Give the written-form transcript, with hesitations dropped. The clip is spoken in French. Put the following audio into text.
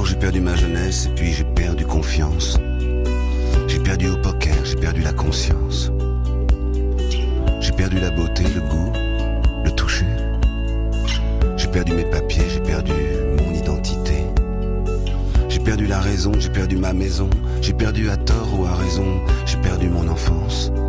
j'ai perdu ma jeunesse et puis j'ai perdu confiance. J'ai perdu au poker, j'ai perdu la conscience. J'ai perdu la beauté, le goût, le toucher. J'ai perdu mes papiers, j'ai perdu mon identité. J'ai perdu la raison, j'ai perdu ma maison. J'ai perdu à tort ou à raison, j'ai perdu mon enfance.